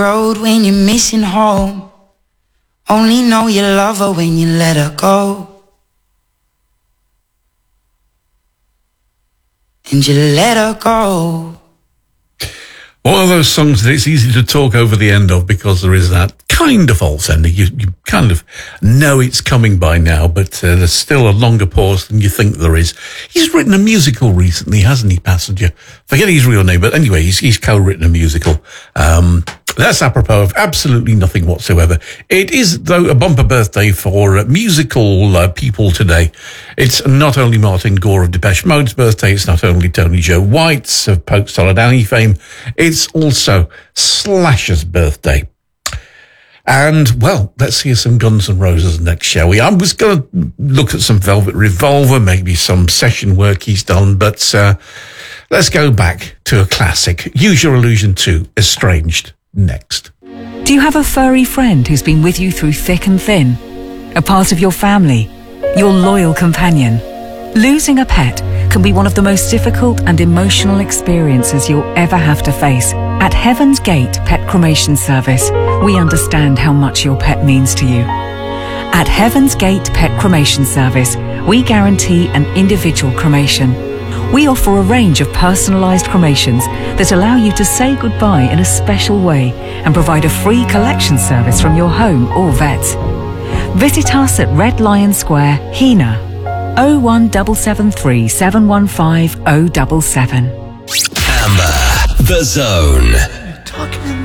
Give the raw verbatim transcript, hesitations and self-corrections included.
Road when you're missing home. Only know you love her when you let her go. And you let her go. One of those songs that it's easy to talk over the end of because there is that kind of false ending. You, you kind of know it's coming by now, but uh, there's still a longer pause than you think there is. He's written a musical recently, hasn't he, Passenger? Forget his real name, but anyway, he's, he's co-written a musical. Um, that's apropos of absolutely nothing whatsoever. It is, though, a bumper birthday for uh, musical uh, people today. It's not only Martin Gore of Depeche Mode's birthday, it's not only Tony Joe White's of Poke Solid Annie fame, it's also Slash's birthday. And, well, let's hear some Guns N' Roses next, shall we? I was going to look at some Velvet Revolver, maybe some session work he's done, but uh, let's go back to a classic. Use Your Illusion two, Estranged, next. Do you have a furry friend who's been with you through thick and thin? A part of your family? Your loyal companion? Losing a pet can be one of the most difficult and emotional experiences you'll ever have to face. At Heaven's Gate Pet Cremation Service, we understand how much your pet means to you. At Heaven's Gate Pet Cremation Service, we guarantee an individual cremation. We offer a range of personalised cremations that allow you to say goodbye in a special way and provide a free collection service from your home or vet. Visit us at Red Lion Square, Hena, oh one seven seven three, seven one five oh seven seven. Amber, The Zone.